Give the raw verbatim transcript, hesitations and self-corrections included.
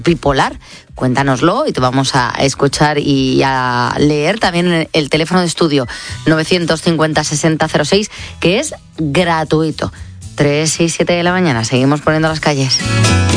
bipolar? Cuéntanoslo y te vamos a escuchar y a leer también el teléfono de estudio novecientos cincuenta sesenta cero seis, que es gratuito. tres y siete de la mañana, seguimos poniendo las calles.